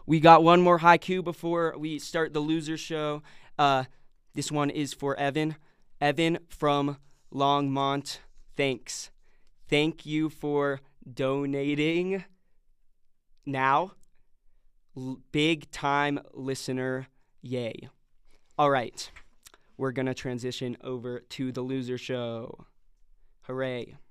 We got one more haiku before we start the loser show. This one is for Evan. Evan from Longmont, thanks. Thank you for donating. Now, big time listener, yay. All right, we're going to transition over to the loser show. Hooray.